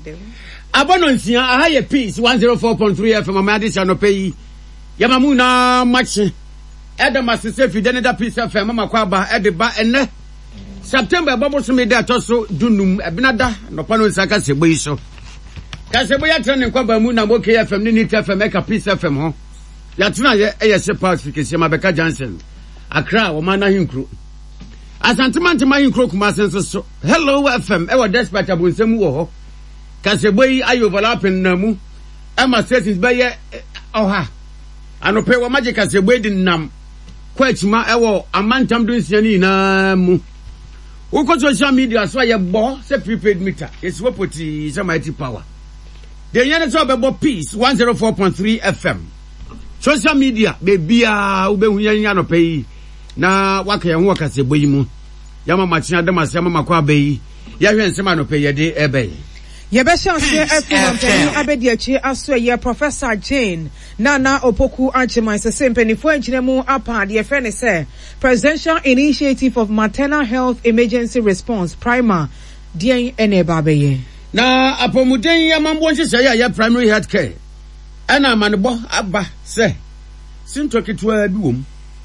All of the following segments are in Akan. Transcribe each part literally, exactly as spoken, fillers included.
Abononsia, a higher piece, one oh four point three F M, Madison, no pay. Yamamuna, much. Adam must say, if you didn't a piece of Mama Quaba at the bar and September, Bubbles made that also Dunum, Abinada, no Pano Saka Sebuiso. Casaboya turning Quaba Muna, okay, F M, need to make a piece of him. Yatina, A S A Pacific, Yamabeka Johnson, Accra, or Mana Hinkru. As Antiman to my crook masses, hello, F M, ever despite a Bunsemu. Casaboy, I overlapping Namu. Emma says it's by Oha. I no pay what magic as a wedding nam. Quite my ewo, a man tam doing Sianina. Who got social media, so I bought a prepaid meter. It's what put is a mighty power. The Yana talk about peace, one oh four point three F M. Social media, baby, ah, ube huyano pay. Na waka ya mwaka se boyimu. Yama machina dama siyama makwa beyi. Ya huyen sema no pay yade ebe. Yebesha se F M abediachi aso ye Professor Jane Nana Opoku Anchema se sempeni fo enginemu apa de friend say Presidential Initiative of Maternal Health Emergency Response Prima dien ene babeye. Na apomuden ya mambo nche say ya primary health care. Ana manbo aba se sintokitwa bi wom.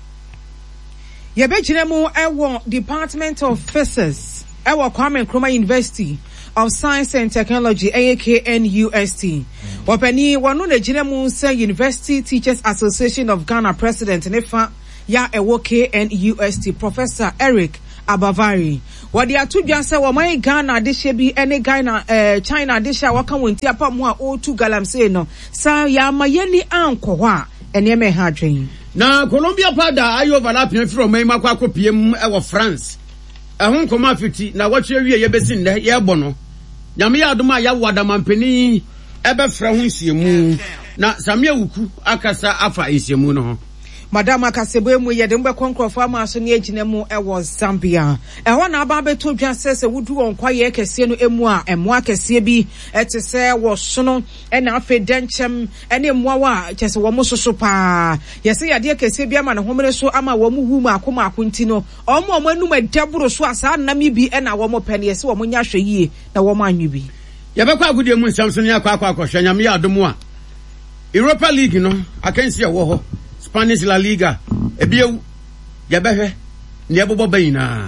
Yebejinemu ewo Department of Physics ewo Kwame Nkrumah University of Science and Technology A K N U S T. Wapeni wanu ne jinemu say University Teachers Association of Ghana President Nefa ya ewo K N U S T Professor Eric Abavari. Wadi atudwa say wamai Ghana dishe bi ene Ghana eh, China disha waka wonti apa mu a o tu galamse no sa ya mayeni anko hwa ene me ha dwen. Na Colombia pada ayo overlapping from me makwa kopiem ewo France. Ehun koma fifty na watwe wie ye besin ne ye bono. Nyame ya adoma ya wada mampeni ebe fra ho nsiemu na Samia Wuku akasa afa nsiemu no. Madam Akasebo mu ye de mbe konkrofo amaso ne aginemu e wo Zambia. E ho na aba beto dwa sese wudu won kwaye kese no emu a emu akese bi ete se wo sono e na afa denchem e ne emu wa kese wo musoso pa. Yese yade kese bi ama ne homere so ama wo mu hu mu akoma akunti no. Omo omo anu ma deburo so asa na mi bi e na wo mo pene yese wo nya hwe yie na wo ma anwu bi. Ye be kwa agudie mu nsam so ne akwa akwa akwa nyame ya adomu a Europa League no akansi e wo ho Spanish La Liga ebiewu yabehwe ne ebobo bayina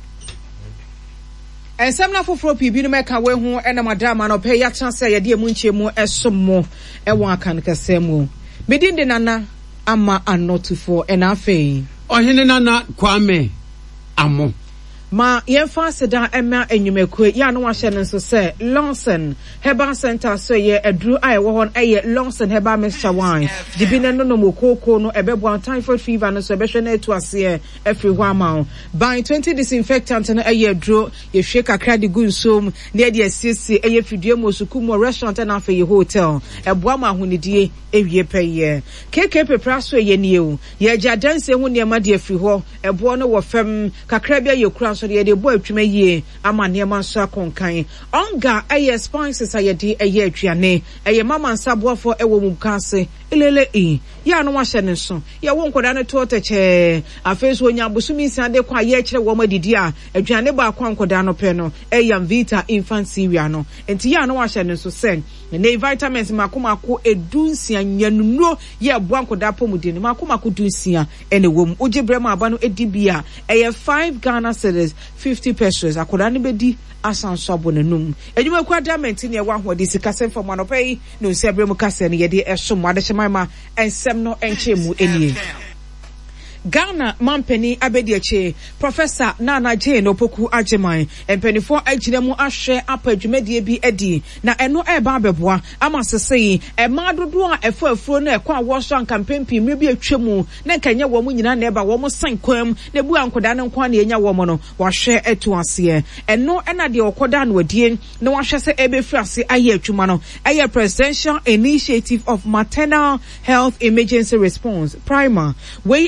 ensem na foforo pibi no meka we hu ena madama no pe ya chance ye de mu nchemu esomo e won akan kasemu medinde nana ama anotufo ena afei ohene nana Kwame Amo ma yemfa seda ema enyumekwe ya no wahye ne so se Lawson Herbal Center so ye adru ai wo hon eye Lawson Herbal Mixture wine dibine no no mokoko no ebebo typhoid fever no so ebehwe na etu ase every one mount by twenty disinfectant no eye adru ye hwe kakra de gu nsom ne de asiesie eye fidue mosuku mo restaurant na afa ye hotel ebo ama ahonidie ewie peye keke pepra so ye nie o ye gya danse hu ne ma de afri ho ebo no wo fam kakra bia ye kura so de de boy twema yie ama ne ma so akonkan onga eye spices ayede eye aduane eye mama nsaboafo ewo mu kase elele e ya no wahye ne so ya wo nkoda ne to teche afeso onya bosumi nsiade kwa ye kire wo madidi a aduane ba kwa nkoda no pe no eyam vita infant cereal no enti ya no wahye ne so sen ne vitamins makomako edunsia nyanuno ye boa nkoda pomudi ne makomako dunsia ene wom ogibrem aba no edibia eye five Ghana cedis fifty pesos akoda ne bedi asanso abonanum edwuma kwa diamond ne wa ho de sika sem fo manopai no nsiabrem kase ne ye de esom adechemama ensem no enchemu enie Ghana Mampeni Abediache Professor Nana Jane Opoku Ajeman empenifo aginemu ahwe apadwumadie bi edi na eno eba abeboa ama sesei e madodo a efo afuro na ekwa woso ankampempi mre bi atwemu na kanya wo mu nyina na eba wo mu sankwam na bu ankoda ne nkwa na enya wo mo no wahwe etu ase eno ena de okoda na wadie na wahwe se ebefri ase aye atwuma no aye Presidential Initiative of Maternal Health Emergency Response Prima we aye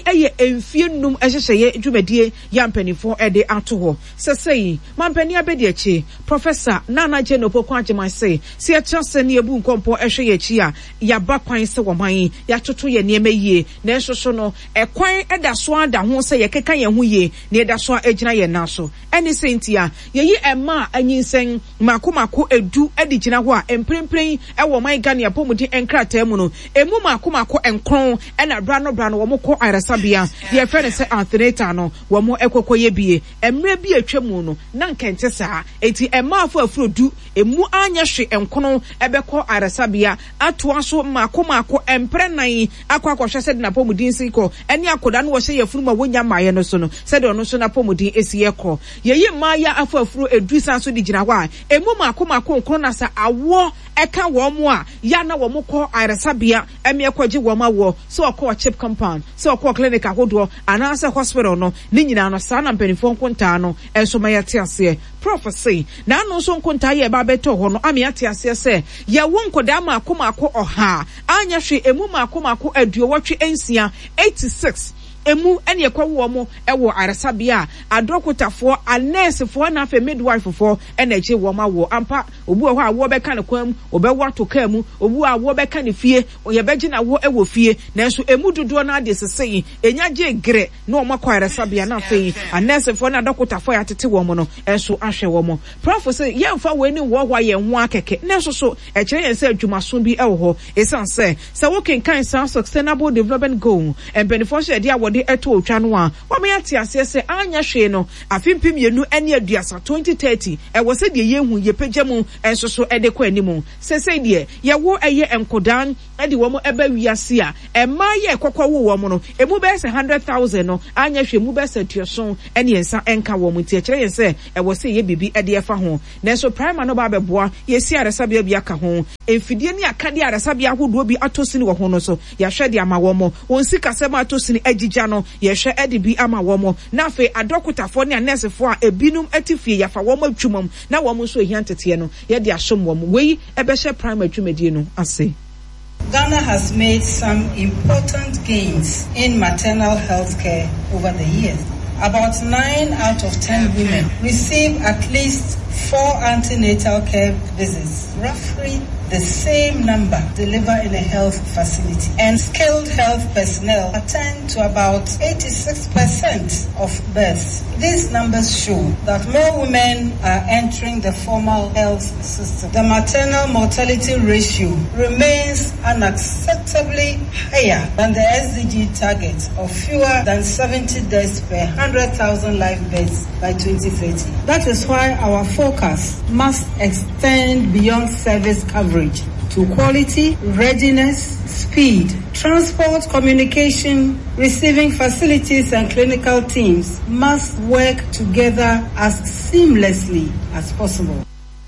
emfie num ehyehye dwumadie ya mpanifo ede ato ho sesei mampani abedi echi Professor Nana Jeno Pokwajeman say se atase ne ebu nkompo ehwe ye chi a ya ba kwan se woman ya toto ye niema yie na ensoso no ekwan eda so ada ho se ye keka ye ho yie na eda so agina ye na so eni sentia ye yi ema anyinsen makomako edu edi gina ho a emprempren e wo man Ghana apomudi enkrata mu no emu makomako enkron e na bra no bra no wo mko aresabia ye fere se anthonata no wo mo ekokoye bie emre bi atwam no na nkente saa eti ema afo afro du emu anya hwe enkono ebekọ aresabia atoa so makomako emprenan akwa kwahwe se de na pomudin siko eni akoda no wo hye yafuruma wonya maye no so no se de ono so na pomudin esiye kọ yeyi maya afo afro edu san so di gina ho a emu makomako enkono na sa awo eka wo mo a ya na wo mko aresabia emi ekwaje wo ma wo so okọ chip compound so okọ clinic ahodo ana se hospital no ni nyina no sa na mpanifo nkonta no enso mayate ase prophecy na no so nkonta ye ba beto ho no amiate ase se ye wo nkoda ma akomako oha anya hwe emu ma akomako aduowotwe ensia eighty-six emu ene ekwawo mo ewo aresabia adokotafo anesefo na afa midwife fo ene eche wo ma wo ampa obu ho a wo beka ne kwam obewo atoka mu obu a wo beka ne fie ye beji na wo ewo fie na so emu dodo na ade sesei enya je gre na o makwa aresabia na afa anesefo na adokotafo ya tete wo mo no enso ahwe wo mo prophecy ye mfa we ni wo hwa ye ho akeke na so so ekire yen se adwumaso bi ewo ho esan se se wo kenkan san sustainable development goal and beneficial dia de eto otwa no a wa me ate ase se anya hwe no afimpim yenu ene aduasa twenty thirty e wo se de yehu ye pagyamu enso so ede kwa animu se se de ye wo eye enkodan ede wo mo eba wiase a e ma ye kokwa wo wo mo no e mu be se one hundred thousand no anya hwe mu be se tuoson ene ensa enka wo mu tie kire ye se e wo se ye bibi ede efa ho na so prime no ba beboa ye si aresabia bi aka ho emfidie ni akade aresabia hodo bi atosini wo ho no so ya hwe de ama wo mo won sika se ma atosini agija no ye hwe ede bi ama wo mo na fe adokotafo ne anesefo a ebinum atifie ya fa wo mo adwumam na wo mo so ehia tete no ye de asom wo mo wei ebe hwe prime adwumadie no ase. Ghana has made some important gains in maternal health care over the years. About nine out of ten women receive at least four antenatal care visits, roughly the same number deliver in a health facility. And skilled health personnel attend to about eighty-six percent of births. These numbers show that more women are entering the formal health system. The maternal mortality ratio remains unacceptably higher than the S D G target of fewer than seventy deaths per one hundred thousand live births by twenty thirty. That is why our focus must extend beyond service coverage to quality, readiness, speed, transport, communication, receiving facilities and clinical teams must work together as seamlessly as possible.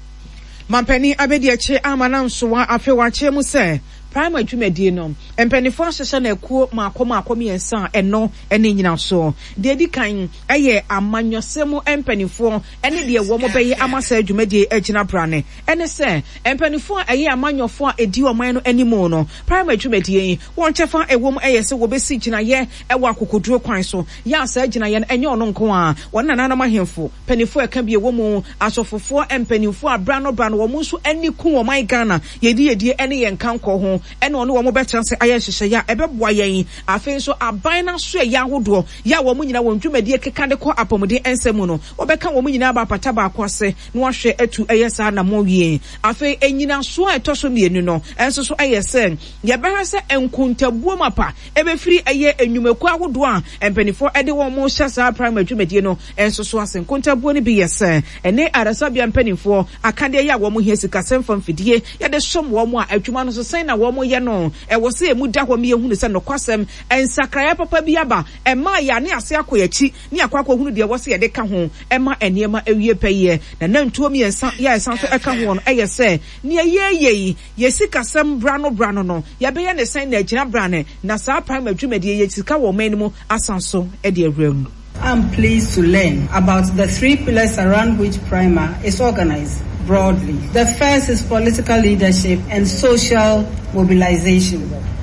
Mampeni abediache amanansoa afewache mu se prime adwumadie no empanifo ahyehyɛ na ekuo maakoma akomi ensa eno ene nyina so de di kan eye amanyosemu empanifo ene de wo mo beye amasa adwumadie agina brane ene se empanifo eye amanyofo a edi oman no animo no prime adwumadie won chefa ewom eye se wo besi gina ye ewo akokoduro kwan so ya asa gina ye enye ono nko a won nanana mahemfo panifo eka bi ewo mu asofofo empanifo abrano brano wo mu so ani ku oman Ghana yedi yedi ene ye nkanko ho ene ono wo mo betra se aye hyehyɛ ya ebeboa yen afen so aban na so ya hodo ya wo mu nyina won dwumadie keka de kɔ apɔmode ensɛmu no wo bɛka wo mu nyina ba pata ba akɔse na wahwɛ atu ɛyɛ saa na mo wie afen enyina so a ɛtɔ so mienu no enso so ɛyɛ sɛ ye bɛhwɛ sɛ enkuntabuo mapa ebefiri ɛyɛ enwumaku ahodo a empanifo ɛde wo mo hyɛ saa prime dwumadie no enso so ase enkuntabuo ne bi yɛ sɛ ɛne arasabia empanifo akade ya wo mo hia sikasɛm fam fidie ya de som wo mo a adwuma no so sɛn na wo mo ye no e wo se emu da hɔ me ehunu se no kwasɛm ensakraya papa bi aba e ma ya ne ase akoyachi ne akwakɔ hunu de wo se ye de ka ho e ma eniema awie pɛyɛ na nantuo mi ensa ya ensa so e ka ho no e ye se ne ye ye ye sikasɛm brano brano no ya be ye ne sɛn na agina brane na saa prime adwumadie ye sika wo man mu asanso e de awuram. I'm pleased to learn about the three pillars around which Prima is organized broadly. The first is political leadership and social mobilization.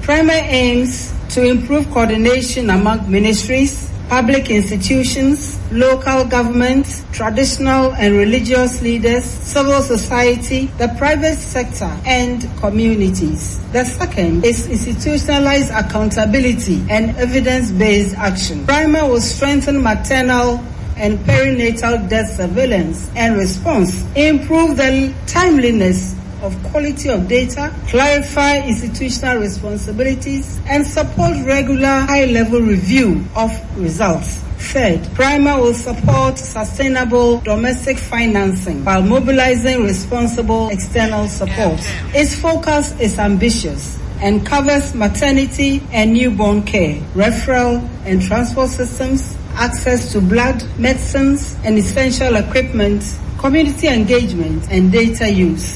Prima aims to improve coordination among ministries, public institutions, local governments, traditional and religious leaders, civil society, the private sector, and communities. The second is institutionalized accountability and evidence-based action. Prima will strengthen maternal and perinatal death surveillance and response, improve the timeliness of quality of data, clarify institutional responsibilities, and support regular high-level review of results. Third, Prima will support sustainable domestic financing while mobilizing responsible external support. Its focus is ambitious and covers maternity and newborn care, referral and transport systems, access to blood, medicines, and essential equipment, community engagement, and data use.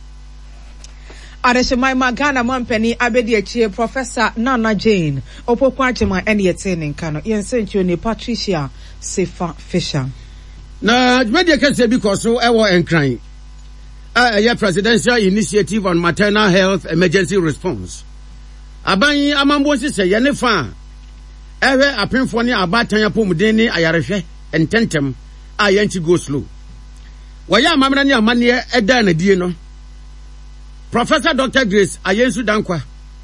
Adeshimai Ghana Mampeni Abediachie Professor Nana Jane Opokwachima eni etene nkano yensencho ni Patricia Sefa Fisher. Na media can say because so ewo enkran. A uh, presidential initiative on maternal health emergency response. Aban amambo se ye ne fa. Ewe apemfo ne abatan ya pomuden ni ayarehwe ententem a yanchi go slow. Waya amamra ni amane eda na die no. Professor Doctor Grace Ayensu Dankwa,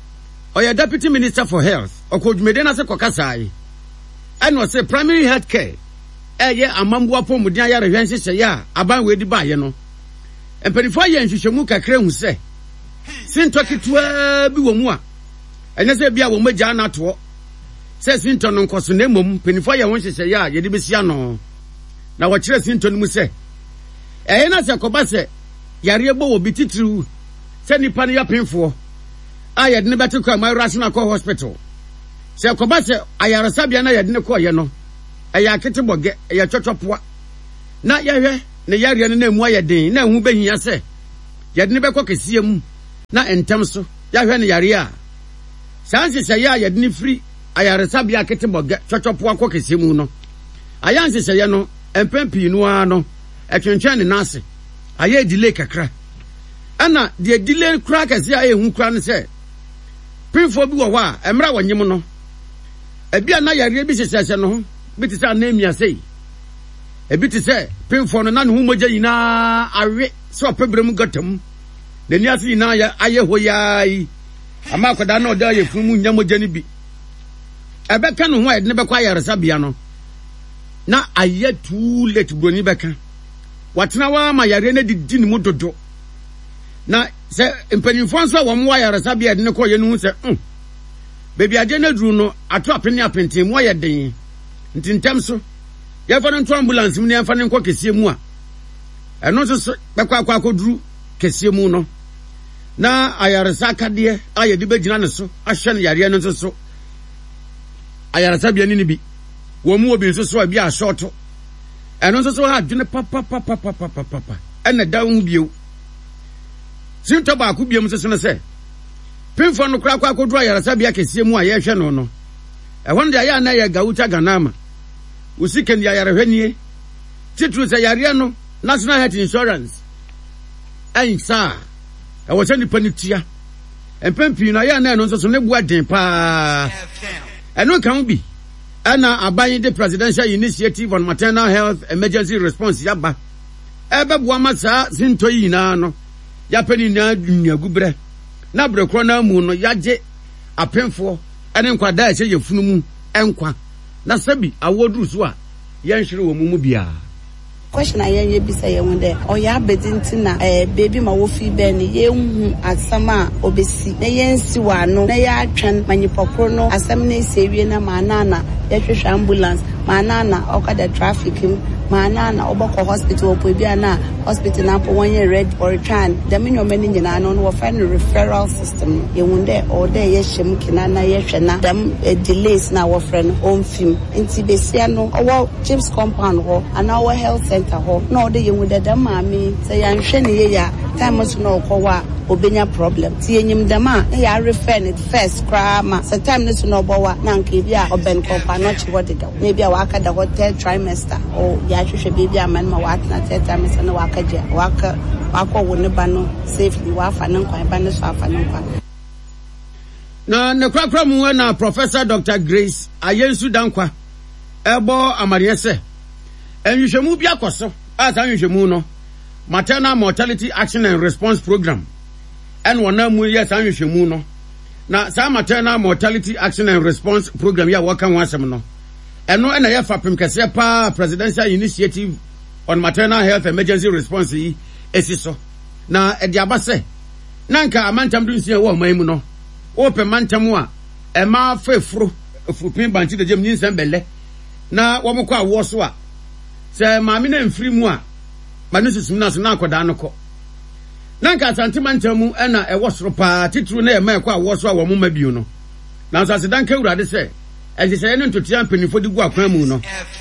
or Deputy Minister for Health, or could Medina Kokasai, and was a primary health care. Eh, yeah, a mambo upon Mudia Revensi, ya, about with the bayano. And before you and Shishamuka Krem say, Sin talk it to a biwamua, and as a bia will make Jana to says Sinton on Cosunemum, Penifaya wants to say, ya, Yedibisiano. Now what you Sinton must say. And as a Kobase, Yariabo will be true. Send you penny up in for. I had never to call my rational call hospital. Say, Kobase, I are a Sabiana, I had no call, you know. I are Kitabo get a church of what? Not ya, the Yarian name why a day, no, who be ya say. Yet never cook a see him, not in Tamso, Yahan Yaria. Sans say, ya, yet need free. I are a Sabia Kitabo get church of what cook a simuno. I answer say, you know, and Pempi no, a Chinchan Nasi. I hear delay crack. Anna, the delay crackers ya e hu kran say. Pinfo bi wo wa, emra wanyem no. Ebia na yare bi sesese no, bi ti say name ya say. Ebi ti say, pinfo no na no moja yina awe, so pebrem gotam. Na ni ase yina ya aye hoyai. Ama akoda na oda ye funu nya moja ni bi. Ebe ka no ho ede ne be kwa yare sabia no. Na aye too late broni be ka. Watena wa ma yare ne didi ni mu dodo. Na se mpanimfo nso wo mo ayare sabia de ne ko ye nu se mm baby ade na duru no ato apene apente mo ye den ntintem so ye fa no ambulance mu ne fa ne nko kesie mu a eno so bekwa akwa akoduru kesie mu no na ayare sakade aye de begina ne so ahwe ne yare no so so ayare sabia ni ni bi wo mu obi so so a bi a short eno so so ha dwene papa papa papa papa ena dawo bio Sinto ba ku biam sese no se pinfo no kra kwa akodu ayara sabia kesie mu a ye hwe no no e hon de aya na ye gauta ganama usike ndi ayara hwanie titru se yare no National Health Insurance ai sa e wo se ni panitia empempi na ya na no so ne bua den pa e no kan bi ana aban de Presidential Initiative on Maternal Health Emergency Response yaba e be bua masa sinto yi na no ya pani na nyagubre na brekro na mu no yaje apemfo ene nkwada a ye funu mu enkwa na sabi awoduru so a yenhwere wo mu mu bia question ayen ye bisa ye wonde o ya bedinti na eh baby ma wo fi be ni ye hu asama obesi na ye nsi wa no na ya atwen manyipokro no asam na sewie na manana ya hwehwe ambulance manana okada traffic manana oboko hospital opo bia na hospital na po one year red or tran the minimum many nyina no no find referral system ye wonde o de ye hwem kina na ye hwe na dem delays na wo friend on film nti besia no owo chips compound ho ana our health center ho no de ye wonde dem maami say yan hwe ne ye ya time so no okwa obenya problem ti enyim dem a ya refer it first krama so time no so no bowa na nka bia oben kompa no chi wodiga ne bia wa aka da hotel trimester o ya hwehwe baby aman ma wa na third trimester na wa aka je wa aka wa ko woni ba no safely wa fa nan kwan ba no so afa nan kwan na ne kwakra mu na Professor Doctor Grace Ayensu Dankwa ebo amariese enhwehwemu bi akoso as enhwehwemu no maternal mortality action and response program en wona mu yes enhwehwemu no na sa maternal mortality action and response program ya waka wasem no eno na ya fapem kese pa presidential initiative on maternal health emergency response yi esiso na edi abase nanka amantam du nsia wo man mu no open mantam a ema fefro efupin banchi de jem nyinsem belle na wo mkọ awo so a se maame na mfiri mu a manususum na so na akoda no kọ nanka asante mantam mu na ewo soro pa titru na ema ekọ awo so a wo mma biu no na so asedanka urade se ejeseye ne ntotia mpanifo di gu akwan mu no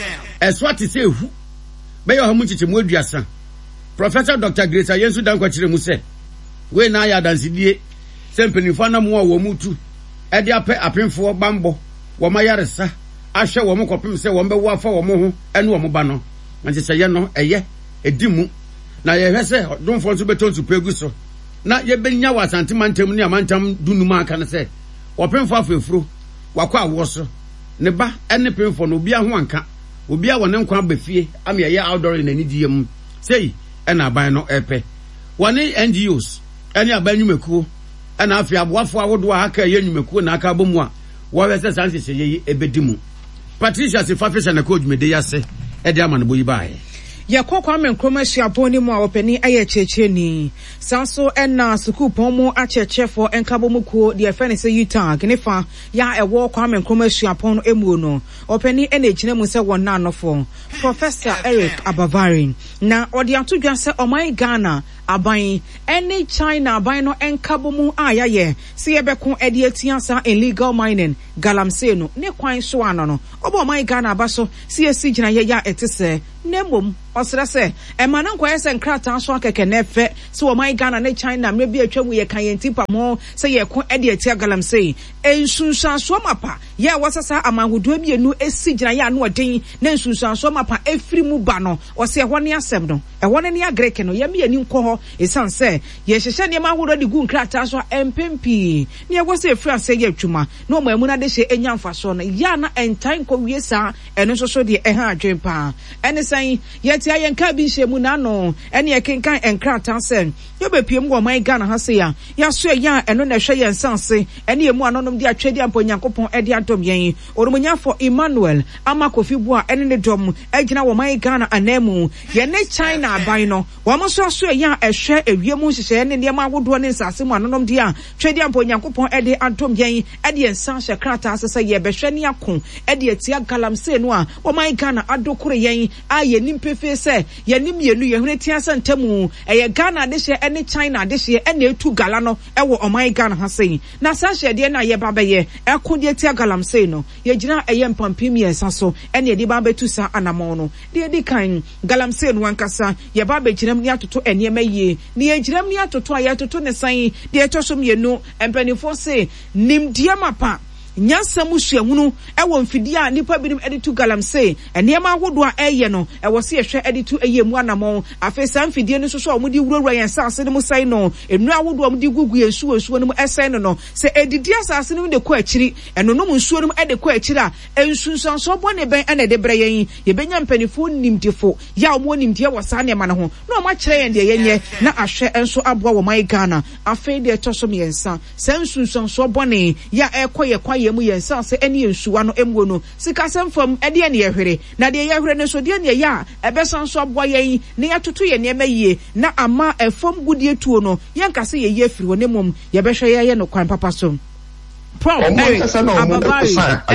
eso ate se ehu be yo hamu chiche mu aduasa Professor Doctor Grace Ayensu Dankwa kire mu se we na ya dansidie se mpanifo na mu a wo mutu e de ape apemfo bambo wo mayaresa ahwe wo mkopem se wo mbewo afa wo ho ene wo ba no ntiseye no eye edimu na ye hwese domfo nso betonsu pegu so na ye benya wasante mantam ni amantam dunuma aka ne se wo pemfo afefuro wakwa awo so ne ba ene pemfo no obi aho anka obi a wone nkwa bafie am ye outdoor in ani diem sei ena aban no epe wone N G Os ene aban nwumekuo ena afi aboafo awodo aka ye nwumekuo na aka bomu a wo wese sanse ye ebedimu Patricia Sifafisa na coach mede yase e de amane boyi bae ya kokwa men kromashia boni mu a opani aye cheche ni sanso ena suku pomo a chechefo enkabo muko de afene se yuta gnefa ya ewo kwa men kromashia pon emu no opani ene gine mu se wona anofo Professor Eric Abavarin na odi atudwa se oman Ghana aban any China aban no enkabo mu ayaye se yebeko edi atiansa illegal mining galamsey no ne kwan so ano no obo oman Ghana abaso se esi gina ye ya etese nemom osrese e manan kwa ese nkrata so akeke nefe se oman Ghana ne China me bi atwamu ye kan yentipa mo se ye ko edi atia galamsey ensunsan so mapa ye wasasa amanhudo bi enu esi gina ya no odin na ensunsan so mapa efiri mu ba no o se ho ne asem no e ho ne agreke no ye me ani nko ho esanse ye hyehye ne mahodo de gu nkrata so empempi ne ye wose efiri ase ye atwuma na o mamu na de hye enyamfa so no ya na entan ko wiesa eno so so de e ha adwempa ene san ye tia ye nka bi hye mu na no ene ye kenkan enkrata sen ye bepiem go man Ghana ha se ya ya so ya eno na hwe ye nsanse ene ye mu anonom de atwedi ampo Nyankopon e de adom yen orumunyafo Emmanuel Amakofi bua ene ne dom agina wo man Ghana anemu ye ne China aban no wo mo so so ya ehwe ewiemu hyehyɛ ne ne ma wodo ne nsase mu anonom de a twedi ampo Nyankopon e de adom yen e de nsanse krata asese ye behwe ne akon e de atia galamsey no a wo man Ghana adokore yen a ye nimpefe se ye nimienu ye hune tia santamu e ye Ghana de hye ene China de hye ene etu gala no e wo oman Ghana ha sei na sa hye de na ye babeye e ko de tia galamsey no ye gina eye mpampim ye saso ene de ba betu sa anamon no de de kan galamsey no ankasa ye ba be ginam ni atoto ene maye ni ye ginam ni atoto aye atoto ne san de etosom ye no empanifo se nimdia mapa nyansa musuahunu ewo mfidi a nipa binim editu galamsey enema ahodo a eye no ewo se ehwe editu eye mu anamon afesa mfidi no soso omudi wurawura yen sase ne musai no enu ahodo omudi gugu yesu esu no mu esen no no se edidi asase no de ko akiri eno no munsuo no ede ko akiri a ensunsan so bone ben ene de bre yen ye benya mpanifo nimdifo ya omo nimdie wasa ne ma ne ho na omo kire yen de yenye na ahwe enso aboa wo man Ghana afi de tosom yensa se ensunsan so bone ya ekoye kwa yemu yensa se eni ensuwa no emwo no sika semfam ede ene yehwere na de yehwere ne so de ene ya ebesan so aboa yen ne yatoto ye ne mayie na ama efom gudie tuo no yenkase ye ye firi woni mom ye behwe ye ye no kwan papa so Proud Eric Abavarin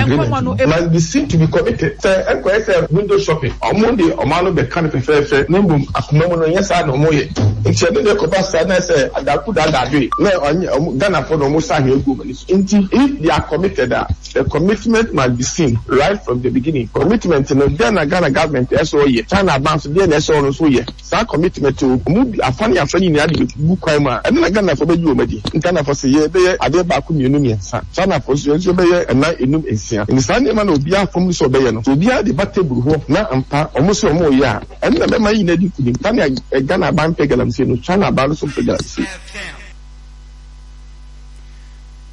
like they seem to be committed. Say, enquire say window shopping. Omonde omalo be kan fefefe. Nembum akunomo no yesa no moye. Nche ne ko pasa na say adaku da da do. Na Ghana for no musa he go mani. If they are committed, the commitment must be seen right from the beginning. Commitment no Ghana Ghana government eso ye. China banks dey na eso no so ye. Sa commitment to mu afani afani ni ade bu kwan ma. Ene na Ghana for be ju omadi. Ghana for say ye be ade ba ku mienu miensa. China for so so be na enum ensia. Ni sa ne ma na obi afom so be ye no. Obi ade ba table ho na ampa omo so omo ye a. Ene na be ma yi na di kudim. Tani Ghana bank pe galamsey no China ba so pe galamsey.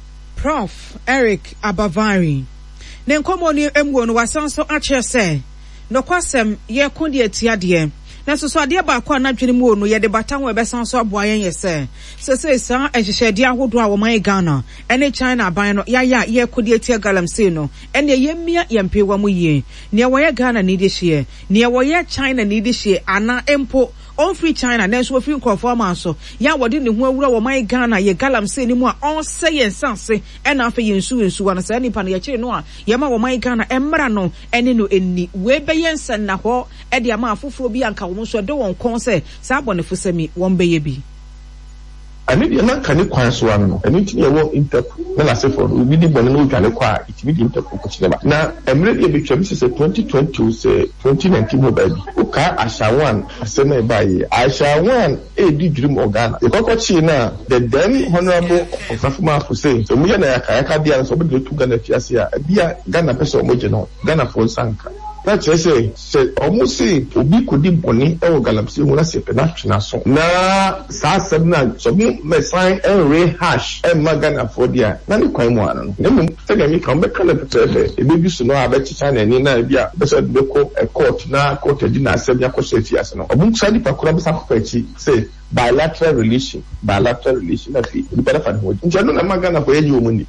Prof Eric Abavari. Nenkomo ni emwo no wasanso ache se. No kwasem ye kundi etiade. Na so so ade ba kwa na dwene mu no ye de bata ho ebesan so aboayen ye se. Se se sa ehhehede ahodo a wo man Ghana. Ene China aban no ya ya ye kundi etia galamsey no. Ene ye mia ye mpewa mu ye. Ne wo ye Ghana ni de hye. Ne wo ye China ni de hye ana empo on free China na so free conformance so ya wode ne ho awura wo man Ghana ye galamsey ni mu a on say ye nsanse e na afa ye nsu nsu wana sa nipa na ye kire no a ye ma wo man Ghana emra no ene no enni we be ye nsan na ho e de ama afoforo bi anka wo so de won kon say sa abonefo sami won be ye bi ani de na kan kwan so ano ani ti ye wo interpol na se for we di bone no dwale kwa it be di interpol ko chile ba na emre de be twam se twenty twenty se twenty nineteen mo ba bi o ka ashawan asema e ba yi ashawan e di dream organa e kokko chi na the then honorable ofafuma for say so mu ye na ya ka ya ka dia so be do tu Ghana fiase a bia Ghana pese o mo je no Ghana for sanka na chese se almost say obi kodi boni e wo galamsey ho na se pe na twena so na sa asem na so bi me sign and rehash e magana for dia na ni kwan mu ano na mu se ga mi kan be kana petrebe e be bi so no abechicha na ni na bia be so be ko e court na court di na asem ya ko se fiase no obu sa di pakura be sa ko pachi say bilateral relation bilateral relation na fi di bada fa ho njano na magana for ye wo mu ni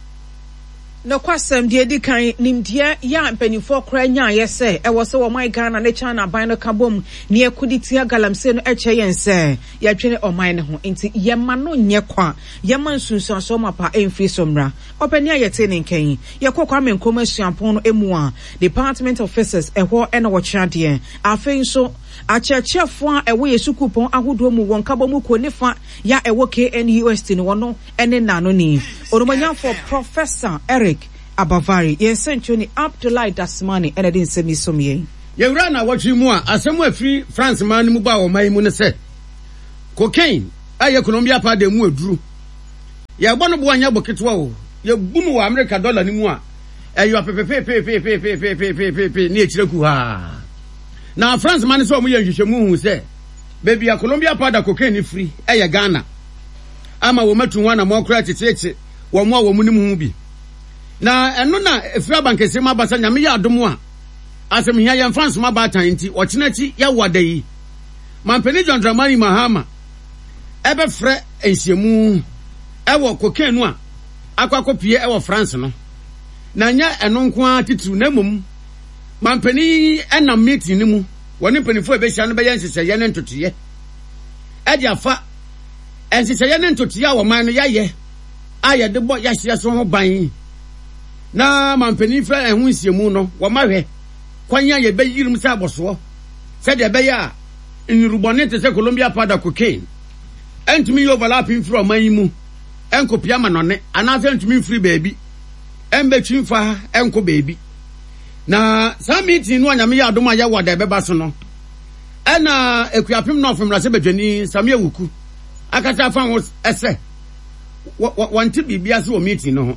no kwasem de edi kan nimdie ya mpanifo kra nya yese e wo se wo man Ghana ne China ban no kabom ne ekudi tia galamsey no eche yense ya twene o man ne ho enti ye ma no nye kwa ye man sunsun so mapa emfi somra opani ayete ne nkan ye kokwa men koma suampon no emu a department officers eho e na wo chiade afei so achechefo a ewo yesukupon ahodo mu won kabom ko ne fa ya ewo K N U S T ne wono ene nano ni oromanya for Professor Eric Abavari ye senchoni Abdullah Dasmani ene din semi somye ye wura na watwi mu a asemu afiri France man mu ba wo man mu ne se cocaine aye Colombia pa de mu aduru ye gbo no bo anya boketwa o ye gumu wa America dollar ni mu a eyo pepepepepepepepepepepe ni echireku ha na France man so mu ye nhwehwemu hu se baby ya Colombia pa da cocaine free eye Ghana ama wo matu wana mo kra teteche wo mo a wo mu ni mu bi na eno na efra bankese ma basa nyame ya adom a asem hia ya France ma ba tan nti o chenachi ya wada yi mampeni John Dramani Mahama ebe frɛ ensiemu ewo cocaine no a akwakopie ewo France no na nya eno nko a titru na mum mampeni enam meeting ni mu woni penifo ebe hia no be yensese ye ne ntotoye e dia fa ensese ye ne ntotoye a wo man no ya ye aye de bo ya hia so ho ban na mampeni fra ehun nsiemu no wo mahwe kwanya ye be yirim sa aboso se de be ya nrubone te se Colombia pada cocaine entumi overlapping from mayimu enkopia manone anase entumi free baby embetwi fa enko baby na sa meeting no anyame ya adom aya wada be ba so no ena ekuapim no ofem rase bedwani samia wuku akata fa ho ese wanti bibia so meeting no ho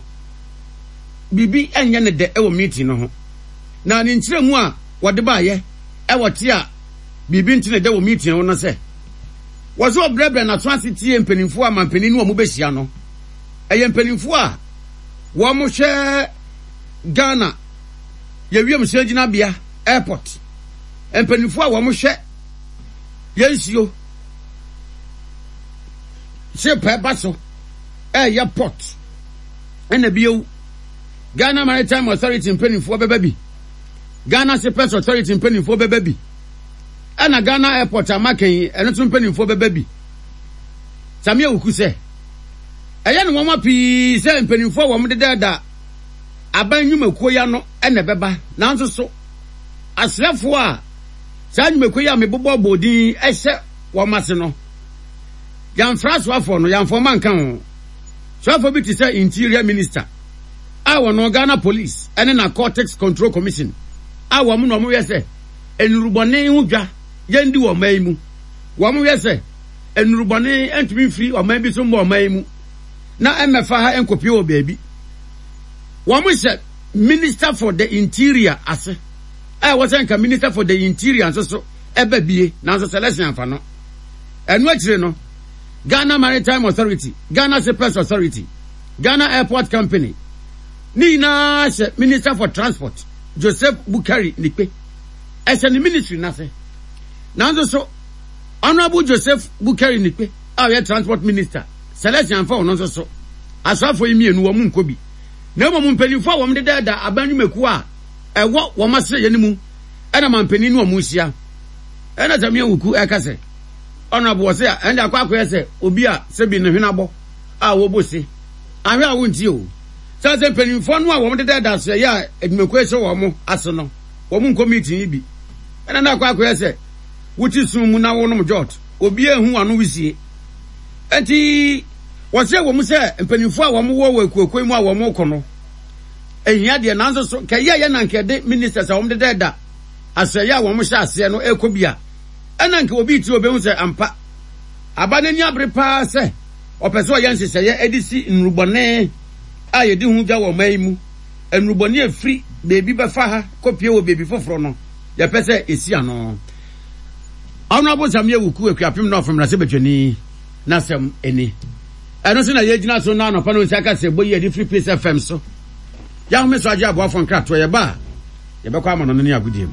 bibi enye ne de e wo meeting no ho na ni ntire mu a wode ba ye e wote a bibi ntine de wo meeting no no se wozo obrebre na so asiti empanimfo a mampani no mu behia no eye empanimfo a wo mo hwe Ghana ye wiem se gina bia airport empanimfo a wo mo hwe yensio se pa ba so e airport ena biu Ghana Maritime Authority empanimfo beba bi Ghana Space Authority empanimfo beba bi ana Ghana Airport amaken eno tun empanimfo beba bi samia wuku se eye no woma pi se empanimfo wo mo de da aban nwumakuo ya no ene beba nanso so asrefo a sa nwumakuo ya mebobo bodin ehye wo mase no yan fraso afo no yan fo man kan so afo bi ti se interior minister awo no Ghana Police ene na Cortex Control Commission awo mu no mo yese enurubone hu dwa yendi wo mai mu wo mo yese enurubone entumi free o mai bi so mo mai mu na emefa ha enkopi o baabi wo mo se Minister for the Interior ase eh wo se nka Minister for the Interior so so eba bie na so selection afa no enu akire no Ghana Maritime Authority Ghana Space Authority Ghana Airport Company ni na se Minister for Transport Joseph Bukari Nikpe ese ni ministry na se nanzo so Honorable Joseph Bukari Nikpe our Transport Minister Celestian for no so asafo yimi enu wo mu nkobi na mo mpanifo a wo mde da abanwumaku a ewo wo masere ye ni mu ena mampani no mu hia ena zamia wuku eka se Honorable se enda akwa akwa se obi a se bi ne hwenabo a wo bosi ahwe a wonti o sa se mpanifo no a wo mde da so ya edwumaku se wo mo aso no wo mu committee yi bi ena na akwa akwa se wuti sun mu na wo no jot obi ehu anu wisie enti wose wo mu se mpanifo a wo mo wo wakuakoi mu a wo mo kono ehia de nanzo so kaye ye nankede ministers a wo mde da asaya wo mo sha ase no ekobia ena nke obi ti obehu se ampa abanani abrepa se opeso yanse se ye edisi nrubone a ye di hu gya wo mai mu nrubone afri bebi befa ha kopie wo bebi foforo no ye pese esi ano Honorable Samuel Wuku akuapem no from Rase Betwani nasem eni eno se na ye gina so na no pa no saka se boyi edi free place F M so ya ho me so agya abo afon krato ye ba ye be kwa amono no ne agudiem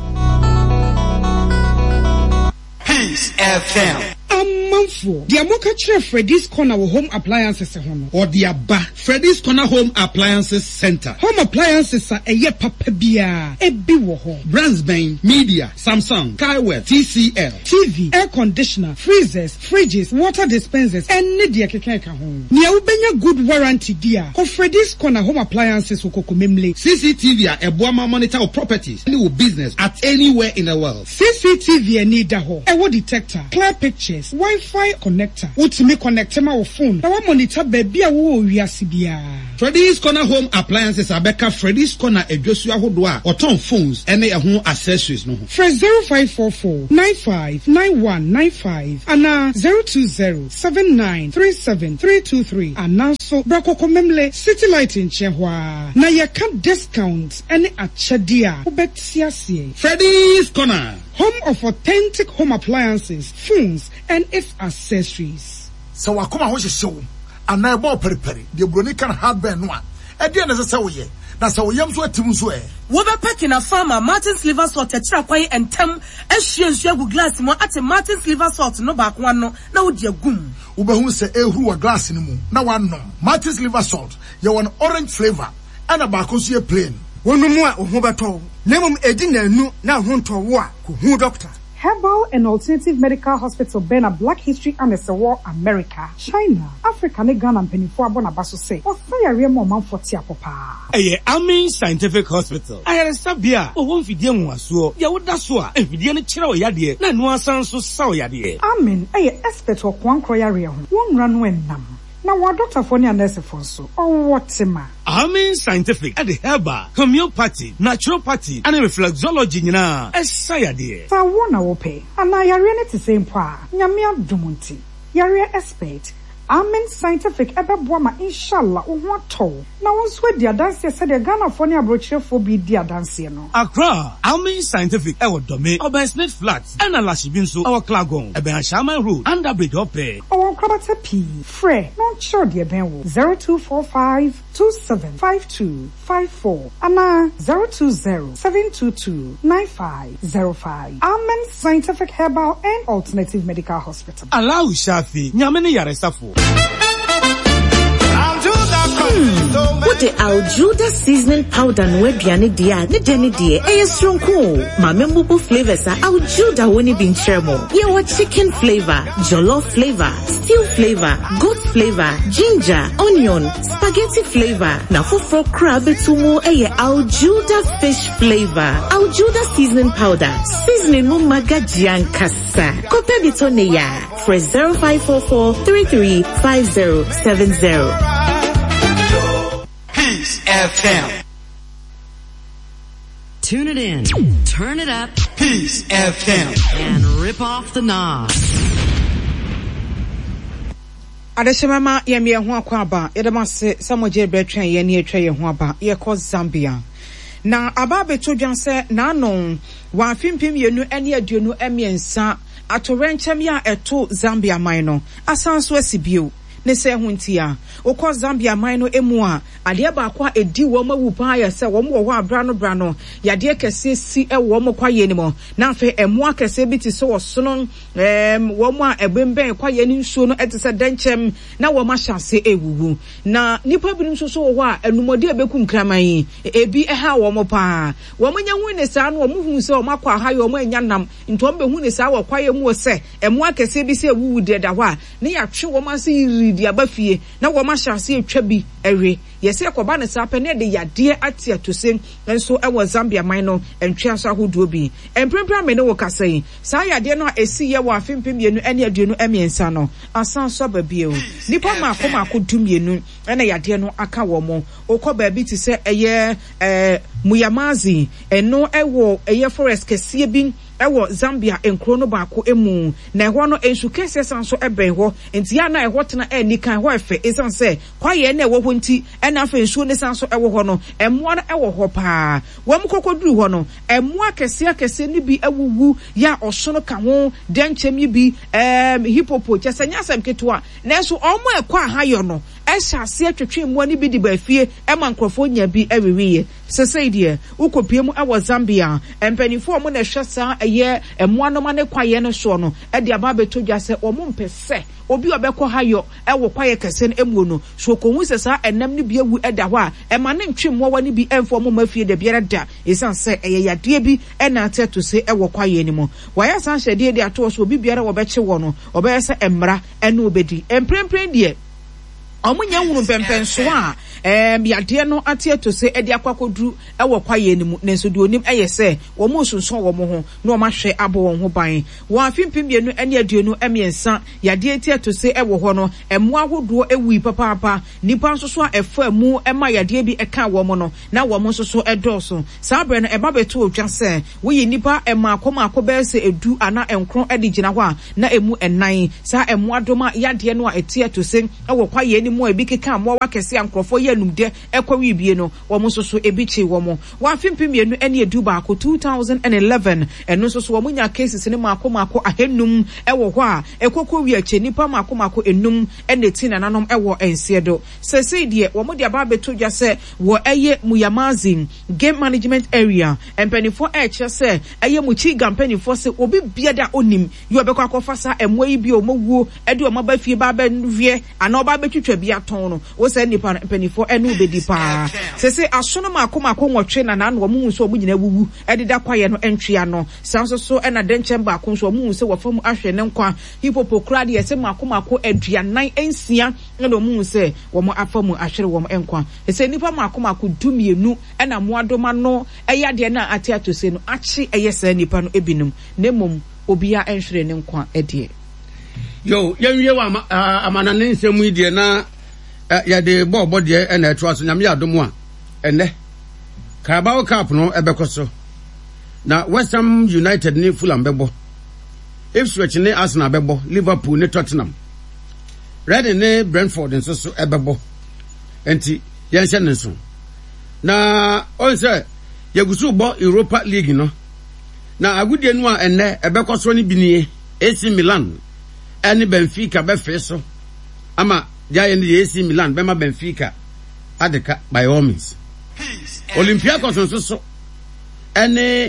Peace F M Amanfo dia moka kire Freddy's Corner wo home appliances ho no or dia ba Freddy's Corner Home Appliances Center home appliances a eye papa bia ebi wo ho brands ben Media Samsung Kaiware T C L T V air conditioner freezers fridges water dispensers any dia keke ka ho nia wo benya good warranty dia ko Freddy's Corner Home Appliances wo kokomemle C C T V a eboama monitor of properties any business at anywhere in the world C C T V any da ho e wo detector clear pictures Wi-Fi connector utimi connect ma wo phone na wo monitor baby a wo wiase bia Freddy's Corner Home Appliances abeka Freddy's Corner edwosu ahodo a oton phones ene ehun accessories no ho fresh zero five four four nine five nine one nine five ana zero two zero seven nine three seven three two three ana so brakoko memle city light in chehwa na ye can discount ene achedia obetiasie Freddy's Corner home of authentic home appliances phones and its accessories so wakoma ho hyehyew ana ebo periperi de broni kan hardware no a e de na se wo ye na se wo yam so atim so e wo be packing a farmer Martin's liver salt tira kwai entem ehwie nsu agu glass mo ate Martin's liver salt no ba kwa no na wo di agum wo be hu se ehuru wa glass ni mu na wa no Martin's liver salt ye won orange flavor ana ba ko so ye plain wonu mu a ho beto nemum edi na nu na ho nto wo a ko hu doctor Herbal and Alternative Medical Hospital Bena Black History and War America, China, Africa, ne Ghana and Penifo Abona Baso say, or say a real man for Tia Papa. Aye, Amin Scientific Hospital. I had a sabia, or one fidian was so, ya would that's what, if you didn't chill yadi, na no sound so sour yadi. Amin, aye, expert of one croya, one run when nam. Now, what doctor for near nurse for so, or what's a man? Amin Scientific at the herbal, homeopathy, naturopathy, and reflexology na esayade. Sa wona wo pe, ana yare ne te same pa, nyame adumunti. Yare expert. Amin Scientific ebe boama inshallah wo ho to. Na won so dia dance said the Ghana for ne abrochefo bi dia dance no. Accra, Amin Scientific e wo dome, Obersnet Flats, and Alashibin so our Klagon, Ebe Shaman Road, under bridge ope. Our Krabata P, Fre, not sure dear Ben zero two four five two seven five two five four, Anna zero two zero seven two two nine five zero five. Amin Scientific Herbal and Alternative Medical Hospital. Allow Shafi, Nyamene Yaresafo. What the Aljuda seasoning powder no aduane dia ne de ne de e stronko ma membubu flavors are Aljuda woni bin cheremo ye wa chicken flavor jollof flavor stew flavor goat flavor ginger onion spaghetti flavor na foforo crab tumu e ye Aljuda fish flavor Aljuda seasoning powder seasoning no magajian kasa kope bitone ya for zero five four four three three five zero seven zero. Peace F M. Tune it in, turn it up, Peace F M, and rip off the knob. Adeshemama yemi ho akwaba yedamase samoje betwen ye ne etwa ye ho aba ye ko Zambia na aba beto dwanse na anon wa fimpim yenu ene aduonu emiensa atorenchem ya eto Zambia man no asanso asibio ne se ho ntia okọ Zambia man no emu a ade ba kwa edi wo ma wu pa ya se wo mo wo abra no bra no yade kese si e wo mo kwaye ni mo na afa emu akese bi ti so wo sono em wo mo a ebemben kwaye ni nsuo no etese denchem na wo ma hyase ewuwu na nipa bi nso so wo a enumode ebekum kraman ebi e ha wo mo pa wo mo nya hu ne sa no wo mo hu se wo makwa ha yo mo anya nam nto be hu ne sa wo kwaye mu se emu akese bi se ewuwu de da ho a ne ya twe wo ma se iridi abafie na wo ma hyase etwa bi ewe yese koba ne sa pe ne de yade ate atose enso e wo Zambia man no entwe aso ahodo bi emprempra me ne wo kasai sa yade no esi ye wo afimpem yenu ene aduonu emiensa no asan so ba bi o nipa ma akoma akodum yenu ene yade no aka wo mo okoba bi ti se eye eh Muyamazi eno ewo eye forest kese bi ewo Zambia enkro no baako emu na eho no ensu kese sanso eben ho enti ya na eho tena eni kan ho efe esan se kwaye na ewo ho nti ena afa ensu ne sanso ewo ho no emmoa no ewo ho pa wom kokoduru ho no emmoa kese kese ni bi ewuwu ya osono ka ho denchem yi bi em hipopo chesanya asem ketua na enso omo ekwa hayo no ehase atwetwe mmoa ni bi di ba fie ema nkrofo nya bi ewiwiye sese die ukopie mu ewo Zambia empanifo mo na hwesa eye emmoa no ma ne kwaye no so no e de aba betodwa se omo mpese obi obekọ hayo ewo kwaye kese no emuo no so konhu sesa enam ni bi ewu eda ho a e ma ne ntwe mmoa wani bi emfo mo mafie de biara da esan se eye yade bi e na ateto se ewo kwaye ni mo waya san hyede de ato so obi biara wo beche wo no obeyese emra ene obedi emprempren de omunya hunu pempenso a em yade no ate to se edi akwakodru ewo kwaye ni mu nenso de onim eyese wo mo sunson wo mo ho na o ma hwe abo wo ho ban wo afimpim bienu ene aduonu emiensa yade ate to se ewo ho no emu ahodo ewi papa papa nipa nso so a efa mu ema yade bi eka wo mo no na wo mo nso so edoso sabre no eba beto otwa se wo yi nipa ema akoma akoba se edu ana enkron edi gina ho a na emu enan sa emu adoma yade no a ate to se ewo kwaye ni mu ebi keka mo wa kese ankrofo ye numde ekwawi bie no wo mo soso ebi chi wo mo wa fimpim ye no ene edu ba ko two thousand eleven eno soso wo nya cases ne mako mako ahennum ewo ho a ekokọ wi ache nipa mako mako enum ene ti na nanom ewo ensiedo sese die wo mo de aba betodwa se wo eye Muyamazi game management area empanifo e che se eye muchi gampanifo se obi biada onim yo obekọ akofa sa emo yi bi o mowuo ede o maba fie ba ba nwie ana oba betwitwa bi aton no wo se nipa empanifo ene obedi pa sese asono mako mako nwotwe na na no mu nso omunyina wuwu ede da kwaye no entwea no sanso so ena denchem ba ko nso mu nse wofam ahwe ne nkwa hipopokrade yese mako mako aduanan ensia ena mu nse wo mo afamu ahwere wo mo enkwa sese nipa mako mako dumienu ena mo adoma no eya de na ate atose no achi eyese nipa no ebinum nemom obia enhwere ne nkwa ede yo yenwie wa amanane nsemu die na ya de bobo de na etwa so nyame adom a ene Carabao Cup no ebekoso na West Ham United ni Fulham bebo Ipswich ni Arsenal bebo Liverpool ni Tottenham Reading ni Brentford nso so ebebo enti yenhye nso na onse yegusu bo Europa League no na agudie no a ene ebekoso ni binie A C Milan eni Benfica befe so ama Jaya ni A C Milan bema Benfica adeka by all means Olympiacos nso so ene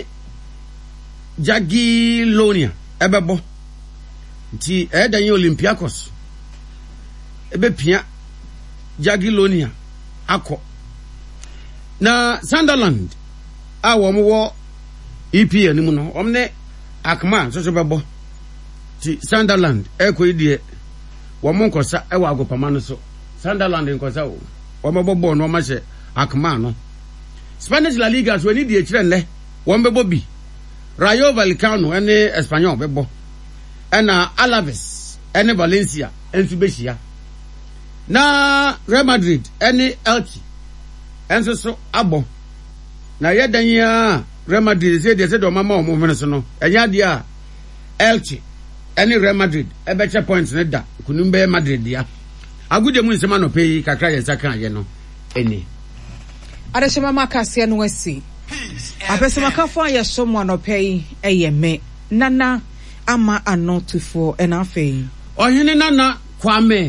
Jagiellonia ebebo nti edan Olympiacos ebe pia Jagiellonia akọ na Sunderland a wo mo wo E P L ni mu no omne Akman so so bebo ti Sunderland eko idie wo mo nkosa e wa agopama no so Sunderland nkosa wo wo mebobo no ma hye Akman no Spanish La Liga so ni die kire nle wo mbebo bi Rayo Vallecano ene Espanyol bebo ena Alaves ene Valencia ensu behia na Real Madrid ene Elche enso so abo na yedan ya Real Madrid se de se do mama o mo mene so no enya de a Elche ene Real Madrid ebeche points ne da kunumbe Madrid dia agude mu nsema no pay kakra ye saka ye no eni adeshema makase no asi apesema kafo ya somo no pay eye me nana ama anotufo enafei ohene nana Kwame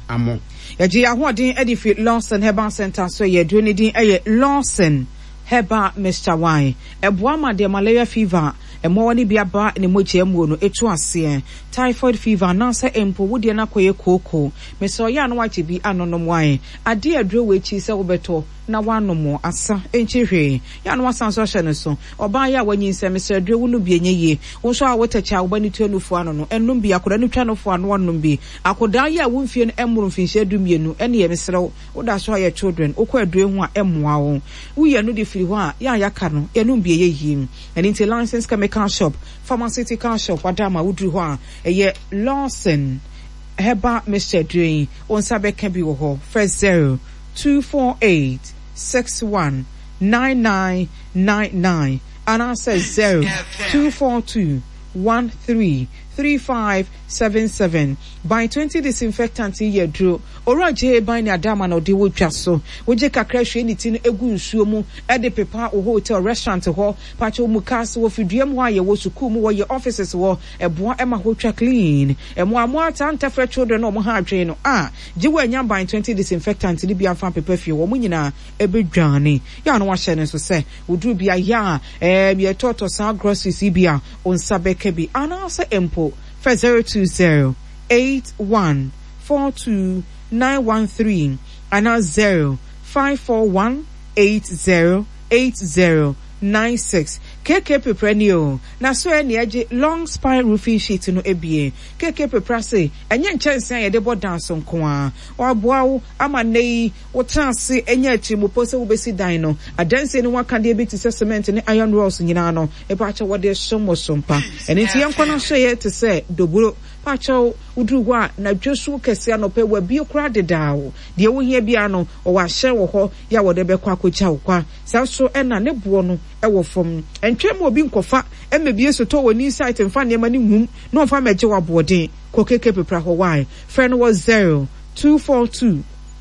amo yaji ahoden edifi Lawson Herbal Center so ye duro ne din eye Lawson Herbal Mister Wine eboa ma de malaria fever emo woni bia ba ne moche amuo no etu ase typhoid fever na se empo wode na koye koko me so ya no wache bi anonom wine ade aduro we chi se wobeto na wanomo asa enchihwe ya no wasanso hye ne so oba ya wanyi nsem se aduro wonu bi enye wo so a wotacha wo bani tuanufu ano no enum bi akoda ne twanufu ano wonum bi akoda ya wo mfie no emuru mfinhye dumienu ene ye mesrew woda so ya children okọ aduro hu a emmoa wo wo ye no de firi ho a ya yaka no enum bi eyehim ene nti license chemical shop pharmaceutical shop wadama wudru ho a eye Lawson Herbal Mister Drain on sabe can be wo ho first zero two four eight six one nine nine nine nine and answer zero two four two one three three five seven seven by twenty disinfectant ye dro oraje by na adama na odi wo twa so woje kakra hwe ni ti no egu nsuo mu e de pepa o hotel restaurant ho pacho mu kas wo fiduam ho aye wo suku mu wo ye offices wo eboa e ma ho twa clean e mo amo ata for children no mo ha adwen no ah je wo anya by twenty disinfectant ni bia fa pepa fie wo mo nyina e bedwane ya no wa hye ne so se woduru bia ya eh ye toto sa groceries bia on sabeke bi ana se empo for zero two zero eight one four two nine one three and now zero five four one eight zero eight zero nine six. K K Peprenio na so e ne age long spine roofing sheet no ebie K K Peprase enye nchense ye de bodan so nko a waboa ama nei wotanse enye achi mo pose wo besi dan no adanse ni waka de bi ti cement ni iron rolls nyina no e ba cha wo de somo sompa ene nti yenko na so ye te se doburo pacho udrugwa na dwosu kese anope wa bi okra de dawo de wo hia bia no o wa hye wo ho ya wo de be kwa kocha wo kwa sa so e na ne bo no e wo fom entwem obi nkofa e mebie so to woni site mfa ne ma ne hum no mfa meje wa boden ko K K Pepra ho why friend was zero two four two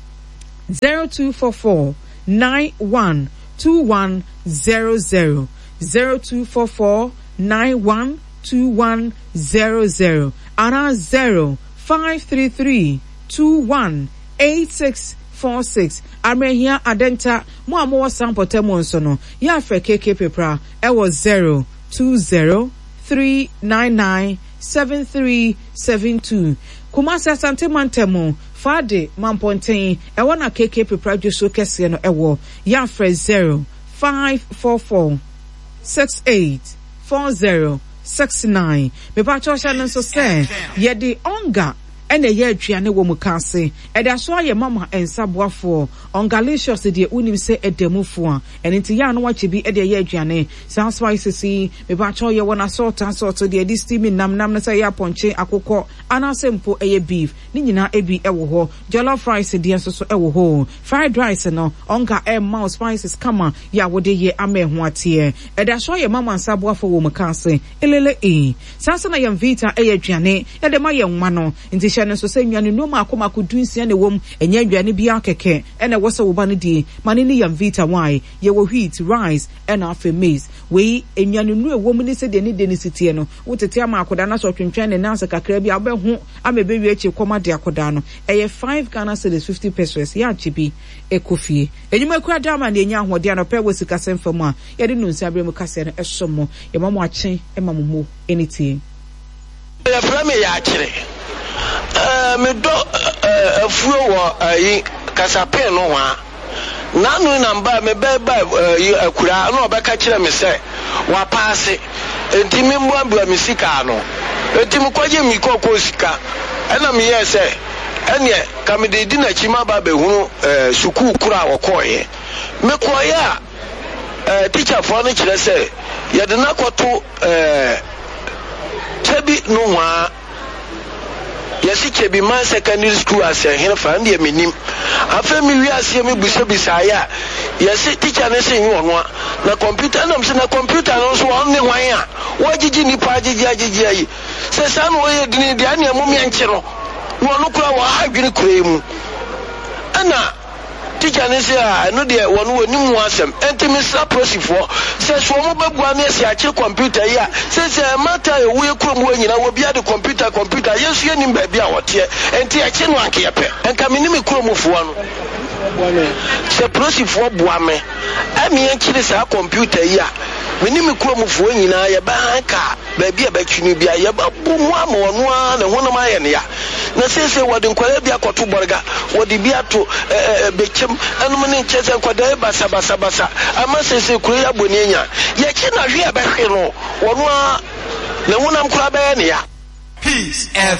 zero two four four nine one two one zero zero zero two four four nine one two one zero zero ana zero five three three two one eight six four six Armehia Adenta mo amo sample temo nso no ya fe K K Pepra e was zero two zero three nine nine seven three seven two Kumasi Asante Mantemo Fade Mamponten e wana K K Pepra Joso kese no e wo ya fe zero five four four six eight four zero six nine me pa cho sha no so say ye di onga ene ye aduane wo mu kase e da so aye mama ensaboafo ongalicious de unim se edemufo a ene nti ya no wache bi e de ye aduane san spices me ba cho ye wona salt and salt de di steaming nam nam na say ya ponche akokọ anasempo eye beef ni nyina ebi e wo ho jollof rice de so so e wo ho fried rice no onga e mouse spices kama ya wo de ye ama ho atie e da so ye mama ensaboafo wo mu kase elele e sansa na yam vita eye aduane ya de ma ye nwa no nti no so say nwane no ma akoma ko dunsia ne wom enya adwane bia keke ena wo se wo ba ne die mane ne yam vita why ye wo wheat rice ena afa maize we enwane no ewom ne se de ne de ne sitie no wotete ama akoda na so twentwen ne nansa kakra bia abehu amebe wi echi koma de akoda no eye five Ghana cedis fifty pesos ya chibi ekofie enyuma kura dama ne enya ahode ano pe wo sika semfam a ye de no nsa brem kase no esomo ye mamo achen e mamomo eniti ya frame ya akire eh me do afuo wo ayi kasapen no wa na no namba me be ba akura na obeka kire me se wa paase enti me mbo abua me sika no enti me kwaje mi kokko sika ena me ye se ene ka me de di na chima ba be hunu suku kura wokoye me koye a eh teacher for no kire se ye de na koto eh tebi no wa yesi kebi man secondary school as a here for and minim afa mi wi ase mi busa bisa ya yesi teacher ne se nwo no na computer na mse na computer no so on ne hwan a wo gigi ni pa gigi agigi ayi se sa no ye dini dia ne mu mi ankyero no no kura wa ha dwene kura mu ana teacher ne say ah no de won woni mu asem enti Mister Prosifo say so mo begua na si ache computer ya say say matter e we krom wo nyina wo bia de computer computer yesu enim ba bia wote enti ache no anke yepe enka me nim krom fo no say Prosifo boa me ami enchire sa computer ya me nim krom fo nyina ye ba anka ba bia ba twini bia ye ba bu mu ama wono a ne honam aye ne ya na say say wo de nkwara bia koto borga wo de bia to bechem anum ne nchese nkwada basa basa basa ama say say kuro ya boni enya ye chi na hwe ba hwe no wono a ne honam kura ba ye ne ya. Peace.